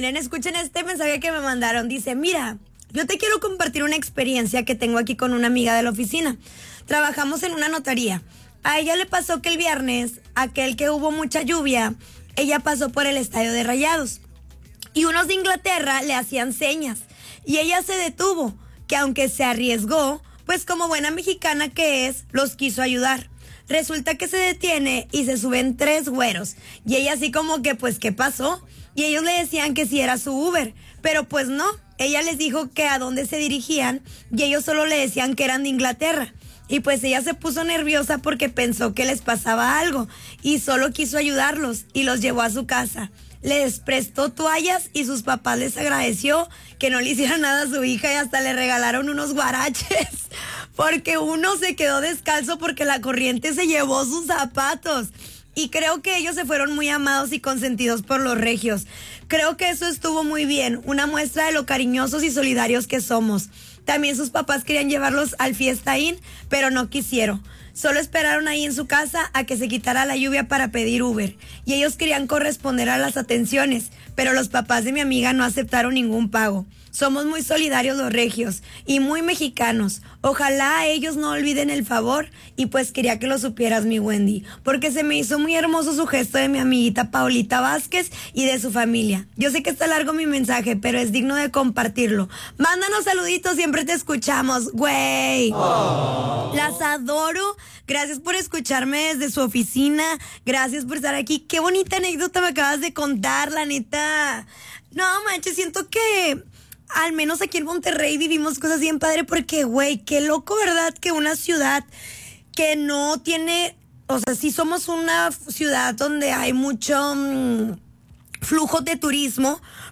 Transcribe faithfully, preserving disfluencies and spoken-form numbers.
miren, escuchen este mensaje que me mandaron. Dice, mira, yo te quiero compartir una experiencia que tengo aquí con una amiga de la oficina. Trabajamos en una notaría. A ella le pasó que el viernes, aquel que hubo mucha lluvia, ella pasó por el estadio de Rayados. Y unos de Inglaterra le hacían señas. Y ella se detuvo, que aunque se arriesgó, pues como buena mexicana que es, los quiso ayudar. Resulta que se detiene y se suben tres güeros. Y ella así como que, pues, ¿qué pasó? Y ellos le decían que si era su Uber. Pero pues no, ella les dijo que a dónde se dirigían y ellos solo le decían que eran de Inglaterra. Y pues ella se puso nerviosa porque pensó que les pasaba algo y solo quiso ayudarlos y los llevó a su casa. Les prestó toallas y sus papás les agradeció que no le hicieran nada a su hija y hasta le regalaron unos guaraches porque uno se quedó descalzo porque la corriente se llevó sus zapatos. Y creo que ellos se fueron muy amados y consentidos por los regios. Creo que eso estuvo muy bien, una muestra de lo cariñosos y solidarios que somos. También sus papás querían llevarlos al Fiesta Inn, pero no quisieron. Solo esperaron ahí en su casa a que se quitara la lluvia para pedir Uber. Y ellos querían corresponder a las atenciones, pero los papás de mi amiga no aceptaron ningún pago. Somos muy solidarios los regios y muy mexicanos. Ojalá ellos no olviden el favor y pues quería que lo supieras, mi Wendy, porque se me hizo muy hermoso su gesto de mi amiguita Paulita Vázquez y de su familia. Yo sé que está largo mi mensaje, pero es digno de compartirlo. Mándanos saluditos, siempre te escuchamos, güey. Oh. Las adoro. Gracias por escucharme desde su oficina. Gracias por estar aquí. Qué bonita anécdota me acabas de contar, la neta. No manches, siento que al menos aquí en Monterrey vivimos cosas bien padre porque, güey, qué loco, ¿verdad? Que una ciudad que no tiene, o sea, sí somos una ciudad donde hay mucho mmm, flujo de turismo,